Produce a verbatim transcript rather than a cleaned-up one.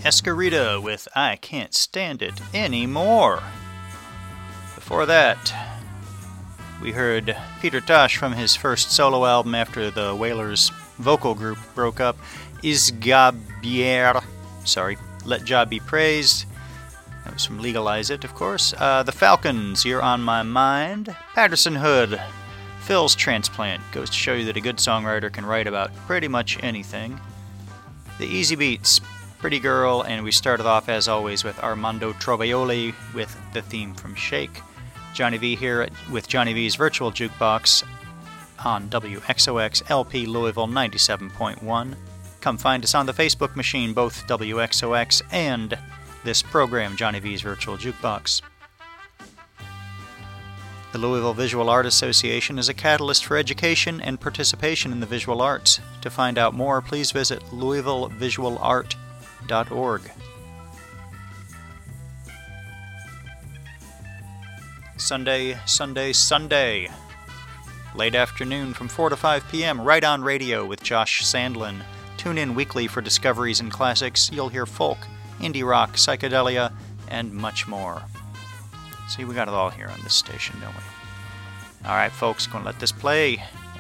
Escarita with I Can't Stand It Anymore. Before that, we heard Peter Tosh from his first solo album after the Wailers vocal group broke up, Isgabier, sorry, Let Jah Be Praised. That was from Legalize It, of course. Uh, the Falcons, You're on My Mind. Patterson Hood, Phil's Transplant. Goes to show you that a good songwriter can write about pretty much anything. The Easy Beats, Pretty Girl, and we started off, as always, with Armando Trovaioli with the theme from Shake. Johnny V here with Johnny V's Virtual Jukebox on W X O X L P Louisville ninety-seven point one. Come find us on the Facebook machine, both W X O X and this program, Johnny V's Virtual Jukebox. The Louisville Visual Art Association is a catalyst for education and participation in the visual arts. To find out more, please visit louisville visual art dot org. Sunday, Sunday, Sunday. Late afternoon from four to five p.m. right on radio with Josh Sandlin. Tune in weekly for discoveries and classics. You'll hear folk, indie rock, psychedelia, and much more. See, we got it all here on this station, don't we? All right, folks, going to let this play.